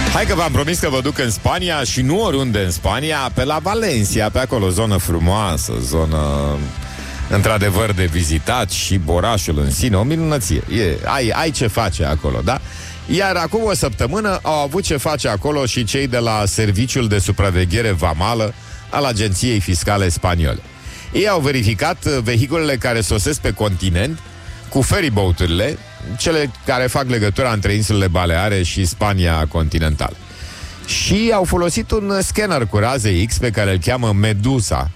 Hai că v-am promis că vă duc în Spania și nu oriunde în Spania, pe la Valencia, pe acolo, zonă frumoasă, zonă într-adevăr de vizitat și orașul în sine, o minunăție. Ai ce face acolo, da? Iar acum o săptămână au avut ce face acolo și cei de la Serviciul de Supraveghere Vamală al Agenției Fiscale Spaniole. Ei au verificat vehiculele care sosesc pe continent cu ferryboat-urile, cele care fac legătura între insulele Baleare și Spania continentală. Și au folosit un scanner cu raze X pe care îl cheamă Medusa.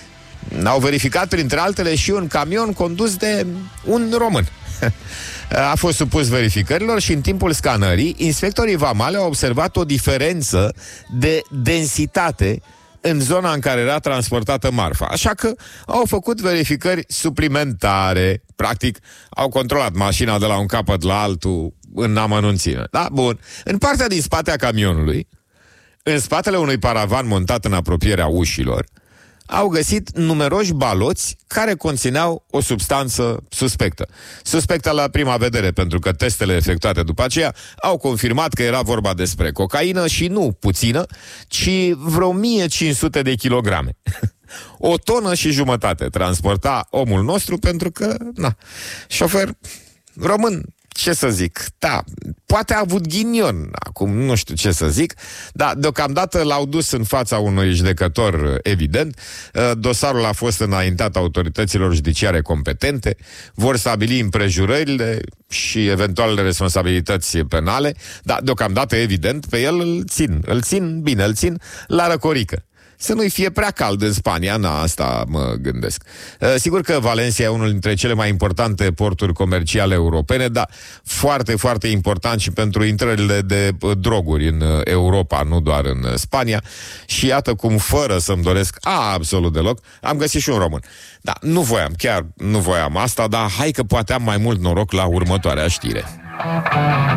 Au verificat printre altele și un camion condus de un român. A fost supus verificărilor și în timpul scanării, inspectorii vamale au observat o diferență de densitate în zona în care era transportată marfa. Așa că au făcut verificări suplimentare. Practic, au controlat mașina de la un capăt la altul în amănunțime. Da? Bun. În partea din spate a camionului, în spatele unui paravan montat în apropierea ușilor, au găsit numeroși baloți care conțineau o substanță suspectă. Suspectă la prima vedere, pentru că testele efectuate după aceea au confirmat că era vorba despre cocaină și nu puțină, ci vreo 1500 de kilograme. O tonă și jumătate transporta omul nostru pentru că, șofer român, ce să zic, da, poate a avut ghinion, acum nu știu ce să zic, dar deocamdată l-au dus în fața unui judecător evident, dosarul a fost înaintat autorităților judiciare competente, vor stabili împrejurările și eventualele responsabilități penale, dar deocamdată evident pe el îl țin bine, îl țin la răcorică. Să nu-i fie prea cald în Spania, asta mă gândesc. Sigur că Valencia e unul dintre cele mai importante porturi comerciale europene, dar foarte, foarte important și pentru intrările de droguri în Europa, nu doar în Spania. Și iată cum, fără să-mi doresc absolut deloc, am găsit și un român. Da, chiar nu voiam asta, dar hai că poate am mai mult noroc la următoarea știre.